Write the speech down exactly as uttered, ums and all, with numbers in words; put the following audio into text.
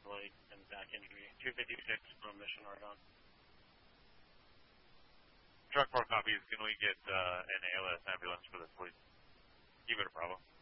leg and back injury. two fifty-six from Mission Argonne. Truck four copies. Can we get uh, an A L S ambulance for this, please? Give it a Bravo.